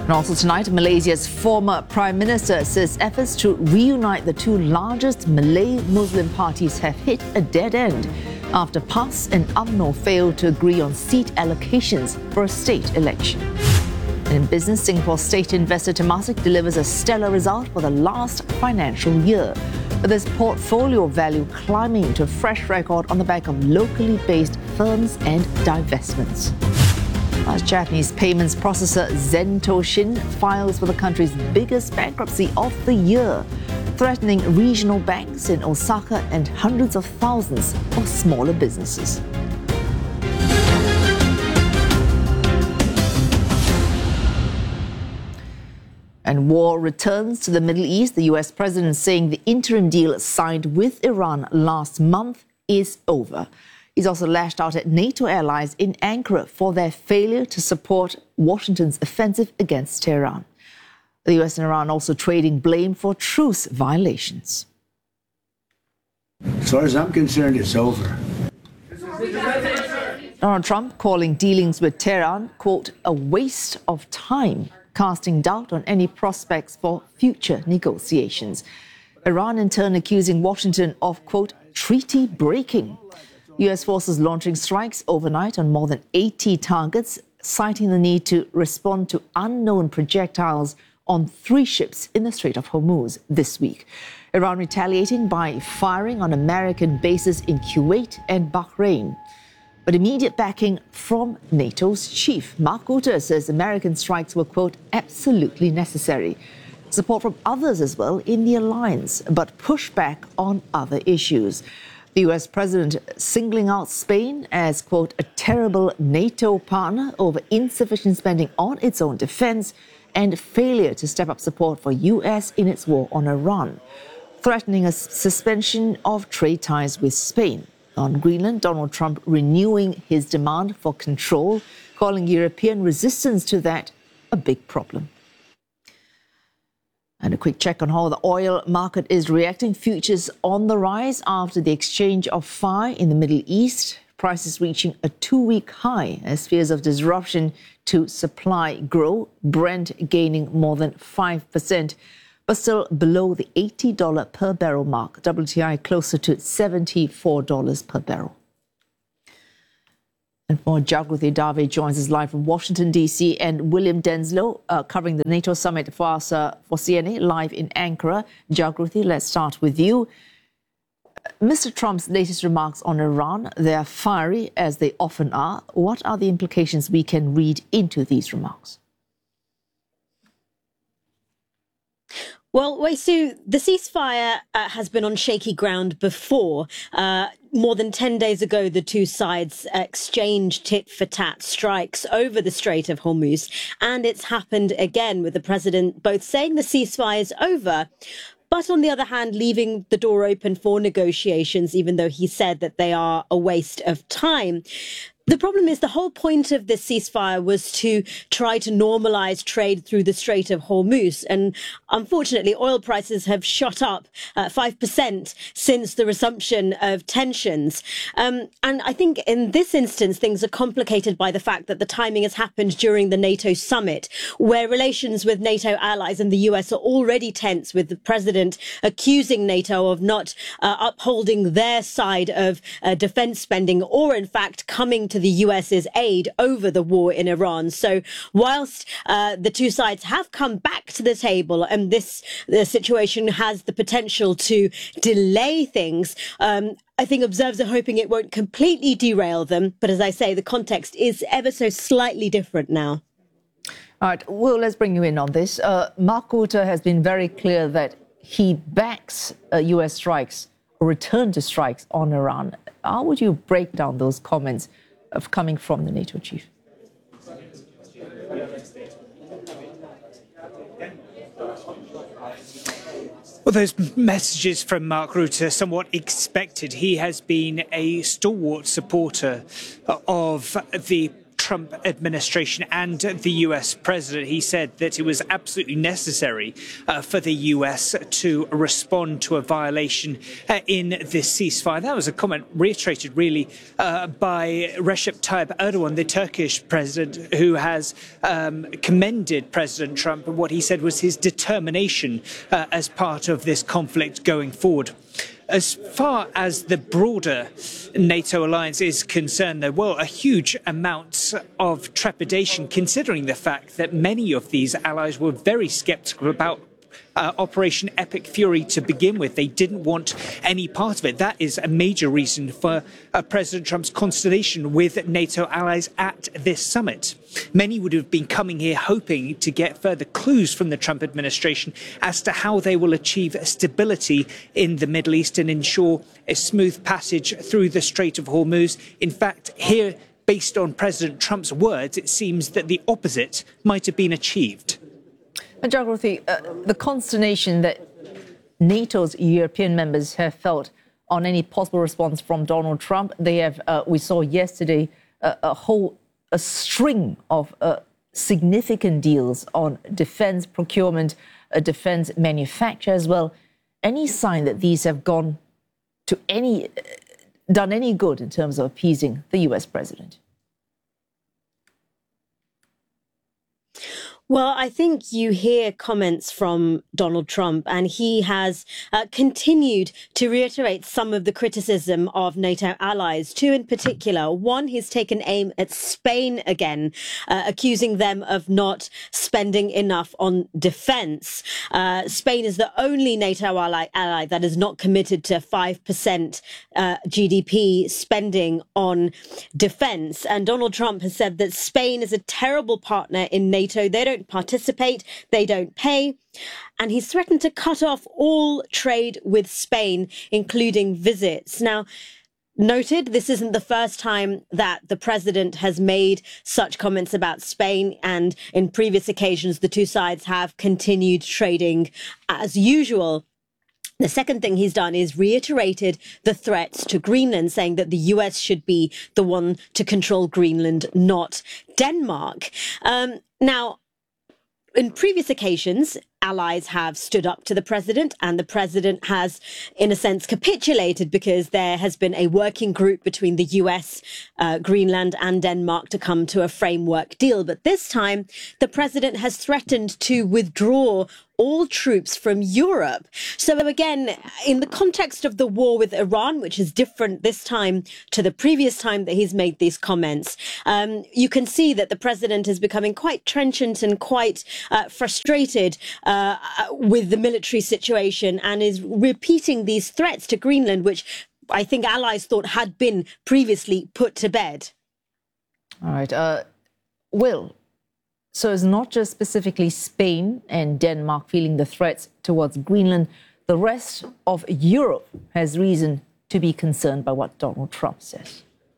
And also tonight, Malaysia's former Prime Minister says efforts to reunite the two largest Malay Muslim parties have hit a dead end after PAS and UMNO failed to agree on seat allocations for a state election. And in business, Singapore state investor Temasek delivers a stellar result for the last financial year, with its portfolio value climbing to a fresh record on the back of locally based firms and divestments. As Japanese payments processor Zentoshin files for the country's biggest bankruptcy of the year, threatening regional banks in Osaka and hundreds of thousands of smaller businesses. And war returns to the Middle East. The US president saying the interim deal signed with Iran last month is over. He's also lashed out at NATO allies in Ankara for their failure to support Washington's offensive against Tehran. The US and Iran also trading blame for truce violations. As far as I'm concerned, it's over. Donald Trump calling dealings with Tehran, quote, a waste of time, casting doubt on any prospects for future negotiations. Iran in turn accusing Washington of, quote, treaty breaking. US forces launching strikes overnight on more than 80 targets, citing the need to respond to unknown projectiles on 3 ships in the Strait of Hormuz this week. Iran retaliating by firing on American bases in Kuwait and Bahrain. But immediate backing from NATO's chief. Mark Rutte says American strikes were, quote, absolutely necessary. Support from others as well in the alliance, but pushback on other issues. The US president singling out Spain as, quote, a terrible NATO partner over insufficient spending on its own defense and failure to step up support for US in its war on Iran, threatening a suspension of trade ties with Spain. On Greenland, Donald Trump renewing his demand for control, calling European resistance to that a big problem. And a quick check on how the oil market is reacting. Futures on the rise after the exchange of fire in the Middle East. Prices reaching a 2-week high as fears of disruption to supply grow. Brent gaining more than 5%, but still below the $80 per barrel mark. WTI closer to $74 per barrel. And for Jagriti Dave joins us live from Washington, D.C., and William Denslow covering the NATO summit for us for CNA live in Ankara. Jagriti, let's start with you. Mr. Trump's latest remarks on Iran, they're fiery as they often are. What are the implications we can read into these remarks? Well, Wei-Su, the ceasefire has been on shaky ground before. More than 10 days ago, the two sides exchanged tit-for-tat strikes over the Strait of Hormuz. And it's happened again with the president both saying the ceasefire is over, but on the other hand, leaving the door open for negotiations, even though he said that they are a waste of time. The problem is the whole point of this ceasefire was to try to normalize trade through the Strait of Hormuz. And unfortunately, oil prices have shot up 5% since the resumption of tensions. And I think in this instance, things are complicated by the fact that the timing has happened during the NATO summit, where relations with NATO allies and the US are already tense, with the president accusing NATO of not upholding their side of defense spending, or in fact coming to the US's aid over the war in Iran. So whilst the two sides have come back to the table and the situation has the potential to delay things, I think observers are hoping it won't completely derail them. But as I say, the context is ever so slightly different now. All right, well, let's bring you in on this. Mark Rutte has been very clear that he backs US strikes or return to strikes on Iran. How would you break down those comments of coming from the NATO chief? Well, those messages from Mark Rutte are somewhat expected. He has been a stalwart supporter of the Trump administration and the US president. He said that it was absolutely necessary for the US to respond to a violation in this ceasefire. That was a comment reiterated really by Recep Tayyip Erdogan, the Turkish president, who has commended President Trump and what he said was his determination as part of this conflict going forward. As far as the broader NATO alliance is concerned, there were a huge amount of trepidation, considering the fact that many of these allies were very sceptical about Operation Epic Fury to begin with. They didn't want any part of it. That is a major reason for President Trump's consternation with NATO allies at this summit. Many would have been coming here hoping to get further clues from the Trump administration as to how they will achieve stability in the Middle East and ensure a smooth passage through the Strait of Hormuz. In fact, here, based on President Trump's words, it seems that the opposite might have been achieved. And Jagrati, the consternation that NATO's European members have felt on any possible response from Donald Trump, they have, we saw yesterday, a string of significant deals on defense procurement, defense manufacture as well. Any sign that these have done any good in terms of appeasing the US president? Well, I think you hear comments from Donald Trump, and he has continued to reiterate some of the criticism of NATO allies, two in particular. One, he's taken aim at Spain again, accusing them of not spending enough on defense. Spain is the only NATO ally that is not committed to 5% GDP spending on defense. And Donald Trump has said that Spain is a terrible partner in NATO. They don't participate, they don't pay, and he's threatened to cut off all trade with Spain, including visits. Now, noted, this isn't the first time that the president has made such comments about Spain, and in previous occasions, the two sides have continued trading as usual. The second thing he's done is reiterated the threats to Greenland, saying that the US should be the one to control Greenland, not Denmark. Now, in previous occasions, allies have stood up to the president, and the president has, in a sense, capitulated because there has been a working group between the US, Greenland and Denmark to come to a framework deal. But this time, the president has threatened to withdraw all troops from Europe. So again, in the context of the war with Iran, which is different this time to the previous time that he's made these comments, you can see that the president is becoming quite trenchant and quite frustrated with the military situation, and is repeating these threats to Greenland, which I think allies thought had been previously put to bed. All right. Will, so it's not just specifically Spain and Denmark feeling the threats towards Greenland. The rest of Europe has reason to be concerned by what Donald Trump says.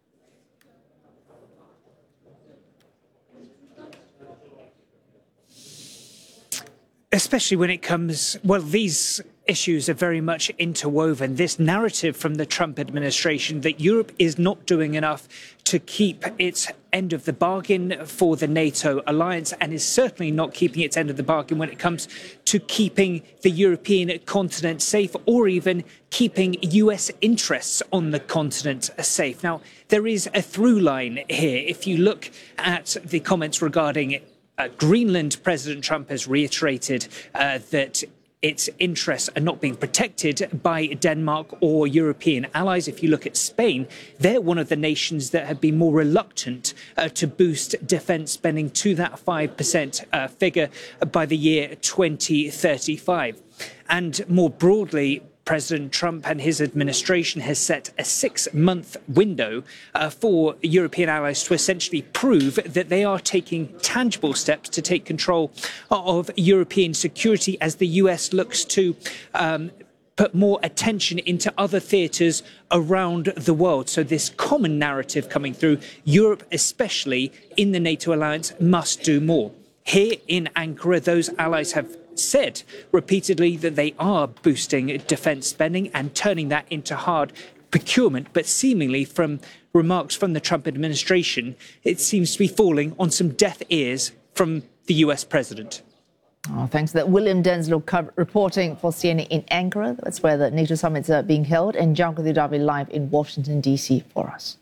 Especially when it comes, well, these issues are very much interwoven. This narrative from the Trump administration that Europe is not doing enough to keep its end of the bargain for the NATO alliance, and is certainly not keeping its end of the bargain when it comes to keeping the European continent safe, or even keeping US interests on the continent safe. Now, there is a through line here. If you look at the comments regarding Greenland, President Trump has reiterated that its interests are not being protected by Denmark or European allies. If you look at Spain, they're one of the nations that have been more reluctant to boost defence spending to that 5% figure by the year 2035. And more broadly, President Trump and his administration has set a 6-month window for European allies to essentially prove that they are taking tangible steps to take control of European security as the US looks to put more attention into other theatres around the world. So this common narrative coming through, Europe, especially in the NATO alliance, must do more. Here in Ankara, those allies have said repeatedly that they are boosting defence spending and turning that into hard procurement, but seemingly from remarks from the Trump administration, it seems to be falling on some deaf ears from the US president. Oh, thanks to that. William Denslow reporting for CNN in Ankara. That's where the NATO summits are being held. And Janko Davi live in Washington, D.C. for us.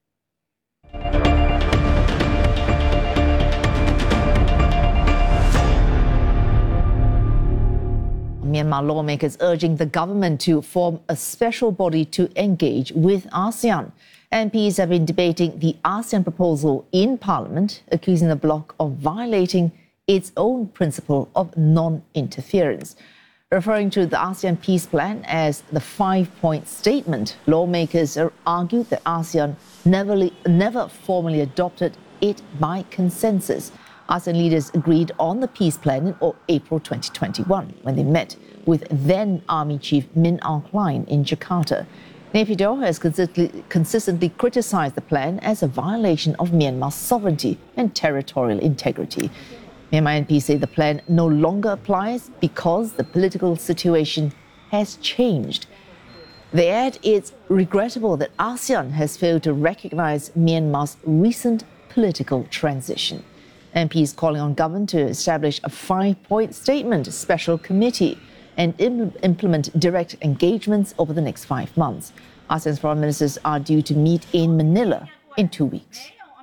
Myanmar lawmakers urging the government to form a special body to engage with ASEAN. MPs have been debating the ASEAN proposal in Parliament, accusing the bloc of violating its own principle of non-interference. Referring to the ASEAN peace plan as the 5-point statement, lawmakers argued that ASEAN never formally adopted it by consensus. ASEAN leaders agreed on the peace plan in April 2021 when they met with then Army Chief Min Aung Hlaing in Jakarta. Naypyidaw has consistently criticized the plan as a violation of Myanmar's sovereignty and territorial integrity. Myanmar MPs say the plan no longer applies because the political situation has changed. They add it's regrettable that ASEAN has failed to recognize Myanmar's recent political transition. MPs calling on government to establish a 5-point statement, special committee, and implement direct engagements over the next 5 months. ASEAN's foreign ministers are due to meet in Manila in 2 weeks.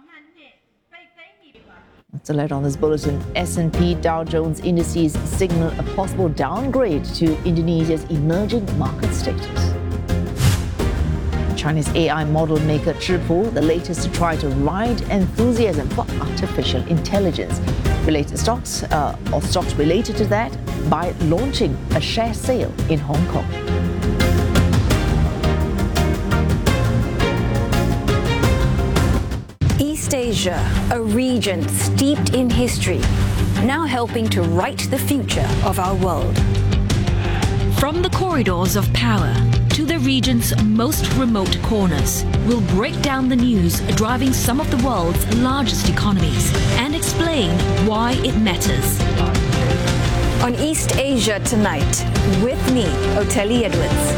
That's a letter on this bulletin. S&P Dow Jones indices signal a possible downgrade to Indonesia's emerging market status. Chinese AI model maker Zhipu, the latest to try to ride enthusiasm for artificial intelligence. Related stocks, or stocks related to that, by launching a share sale in Hong Kong. East Asia, a region steeped in history, now helping to write the future of our world. From the corridors of power to the region's most remote corners, we'll break down the news driving some of the world's largest economies and explain why it matters. On East Asia Tonight, with me, Oteli Edwards.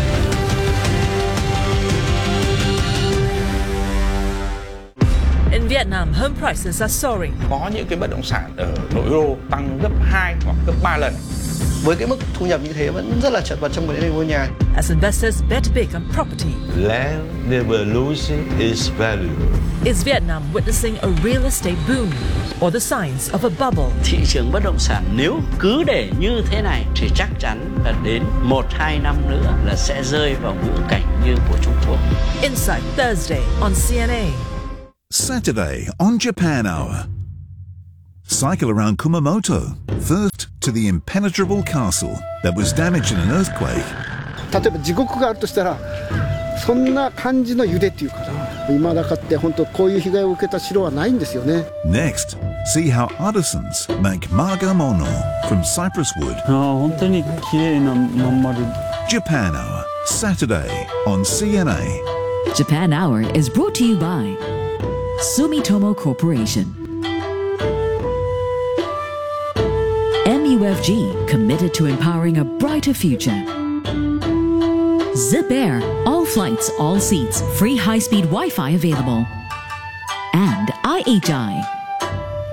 In Vietnam, home prices are soaring. Có những cái bất động sản ở nội đô tăng gấp 2 hoặc gấp 3 lần. Với cái mức thu nhập như thế vẫn rất là chật vật trong vấn đề mua nhà. As investors bet big on property. Land never loses its value. Is Vietnam witnessing a real estate boom or the signs of a bubble? Thị trường bất động sản nếu cứ để như thế này thì chắc chắn là đến 1-2 năm nữa là sẽ rơi vào ngữ cảnh như của Trung Quốc. Insight Thursday on CNA. Saturday on Japan Hour. Cycle around Kumamoto, first to the impenetrable castle that was damaged in an earthquake. 例えば地獄があるとしたらそんな感じの揺れっていうか今だかって本当こういう被害を受けた城はないんですよね。 Next, see how artisans make margamono from cypress wood. 本当に綺麗なまん丸。 Japan Hour, Saturday on CNA. Japan Hour is brought to you by Sumitomo Corporation. MUFG, committed to empowering a brighter future. Zip Air, all flights, all seats, free high-speed Wi-Fi available. And IHI,